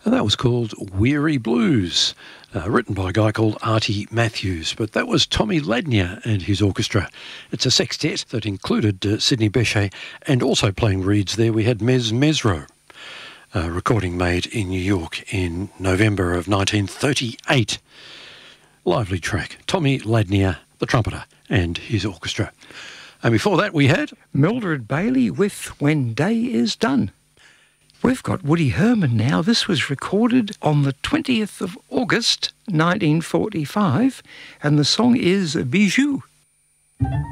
And that was called Weary Blues, written by a guy called Artie Matthews. But that was Tommy Ladnier and his orchestra. It's a sextet that included Sidney Bechet, and also playing reeds there we had Mes Mesro, a recording made in New York in November of 1938. Lively track. Tommy Ladnier, the trumpeter, and his orchestra. And before that we had Mildred Bailey with When Day Is Done. We've got Woody Herman now. This was recorded on the 20th of August 1945, and the song is Bijou.